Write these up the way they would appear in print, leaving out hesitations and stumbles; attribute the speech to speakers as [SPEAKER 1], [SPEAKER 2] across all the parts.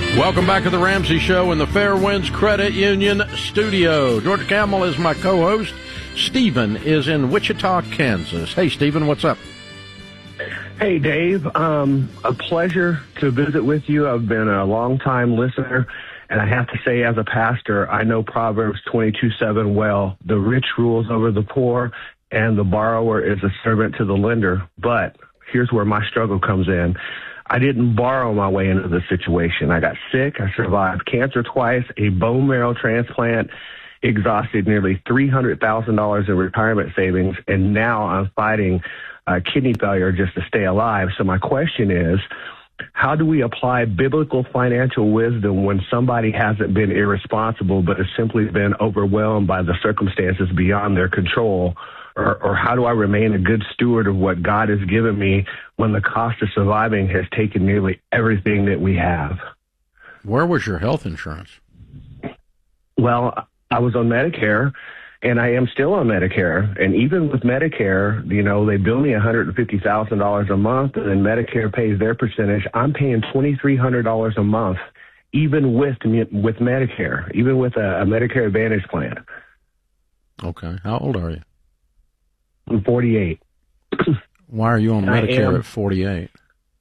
[SPEAKER 1] Welcome back to the Ramsey Show in the Fairwinds Credit Union studio. George Camel is my co-host. Stephen is in Wichita, Kansas. Hey, Stephen, what's up?
[SPEAKER 2] Hey, Dave. A pleasure to visit with you. I've been a long-time listener, and I have to say, as a pastor, I know Proverbs 22:7 well. The rich rules over the poor, and the borrower is a servant to the lender. But here's where my struggle comes in. I didn't borrow my way into the situation. I got sick. I survived cancer twice, a bone marrow transplant, exhausted nearly $300,000 in retirement savings, and now I'm fighting kidney failure just to stay alive. So my question is, how do we apply biblical financial wisdom when somebody hasn't been irresponsible but has simply been overwhelmed by the circumstances beyond their control? Or how do I remain a good steward of what God has given me when the cost of surviving has taken nearly everything that we have?
[SPEAKER 1] Where was your health insurance?
[SPEAKER 2] Well, I was on Medicare, and I am still on Medicare. And even with Medicare, you know, they bill me $150,000 a month, and then Medicare pays their percentage. I'm paying $2,300 a month, even with Medicare, even with a Medicare Advantage plan.
[SPEAKER 1] Okay. How old are you?
[SPEAKER 2] I'm 48.
[SPEAKER 1] Why are you on Medicare at 48?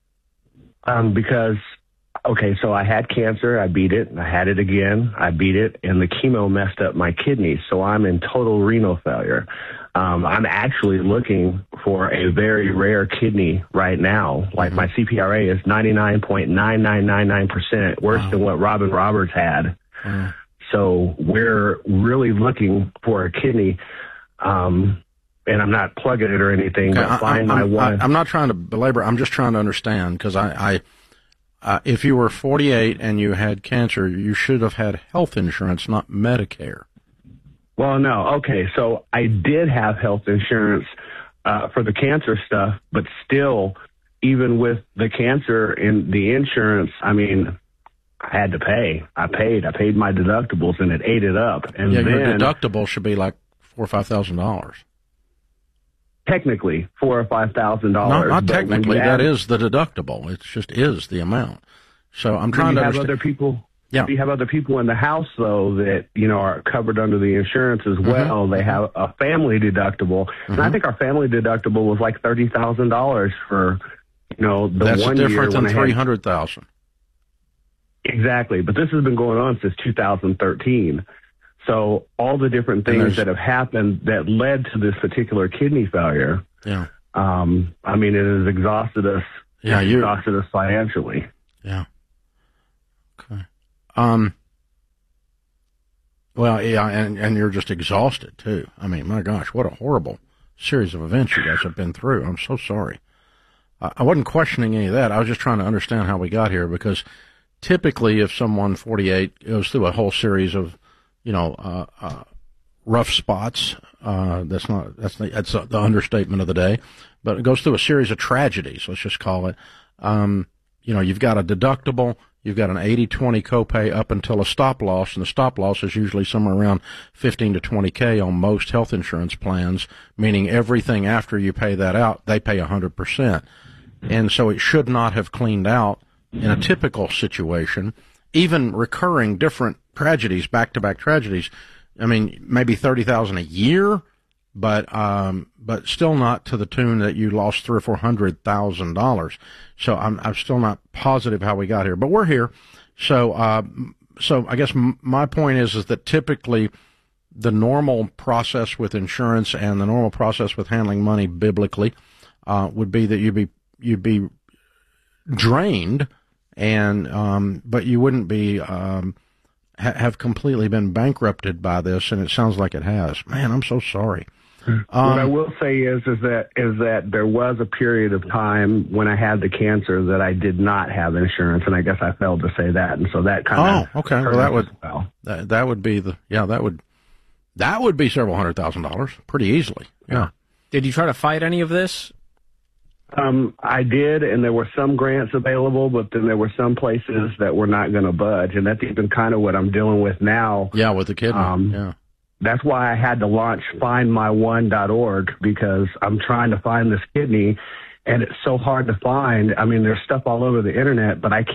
[SPEAKER 2] Because, okay, so I had cancer. I beat it. I had it again. I beat it. And the chemo messed up my kidneys. So I'm in total renal failure. I'm actually looking for a very rare kidney right now. Like my CPRA is 99.9999%, worse than what Robin Roberts had. So we're really looking for a kidney. And I'm not plugging it or anything, but I'm
[SPEAKER 1] not trying to belabor. I'm just trying to understand, because if you were 48 and you had cancer, you should have had health insurance, not Medicare.
[SPEAKER 2] Well, no. Okay, so I did have health insurance for the cancer stuff, but still, even with the cancer and the insurance, I mean, I had to pay. I paid my deductibles, and it ate it up. And
[SPEAKER 1] yeah,
[SPEAKER 2] then,
[SPEAKER 1] your deductible should be like $4,000 or $5,000.
[SPEAKER 2] Technically, $4,000 or $5,000.
[SPEAKER 1] Not technically. That is the deductible. It just is the amount. So I'm trying to understand.
[SPEAKER 2] Other people.
[SPEAKER 1] Yeah.
[SPEAKER 2] You have other people in the house, though, that, you know, are covered under the insurance as well. They have a family deductible. And I think our family deductible was like $30,000 for, you know, the
[SPEAKER 1] That's
[SPEAKER 2] 1 year.
[SPEAKER 1] That's different than $300,000.
[SPEAKER 2] Exactly. But this has been going on since 2013. So all the different things that have happened that led to this particular kidney failure, I mean, it has exhausted us. Yeah, exhausted us financially.
[SPEAKER 1] Yeah. Okay. Well, yeah, and you're just exhausted too. I mean, my gosh, what a horrible series of events you guys have been through. I'm so sorry. I wasn't questioning any of that. I was just trying to understand how we got here, because typically, if someone 48 goes through a whole series of rough spots. That's the understatement of the day, but it goes through a series of tragedies. Let's just call it. You've got a deductible, you've got an 80-20 copay up until a stop loss, and the stop loss is usually somewhere around 15 to 20K on most health insurance plans, meaning everything after you pay that out, they pay 100%. And so it should not have cleaned out in a typical situation, even recurring different tragedies, back-to-back tragedies. I mean, maybe $30,000 a year, but still not to the tune that you lost $300,000 or $400,000. So I'm still not positive how we got here, but we're here. So I guess my point is that typically the normal process with insurance and the normal process with handling money biblically would be that you'd be drained, and but you wouldn't be have completely been bankrupted by this, and it sounds like it has. Man, I'm so sorry.
[SPEAKER 2] What I will say is that there was a period of time when I had the cancer that I did not have insurance, and I guess I failed to say that, and so that kind of
[SPEAKER 1] okay. Well, that would be that would be several $100,000 pretty easily. Yeah.
[SPEAKER 3] Did you try to fight any of this?
[SPEAKER 2] I did, and there were some grants available, but then there were some places that were not going to budge, and that's even kind of what I'm dealing with now.
[SPEAKER 1] Yeah, with the kidney.
[SPEAKER 2] That's why I had to launch findmyone.org, because I'm trying to find this kidney, and it's so hard to find. I mean, there's stuff all over the internet, but I can't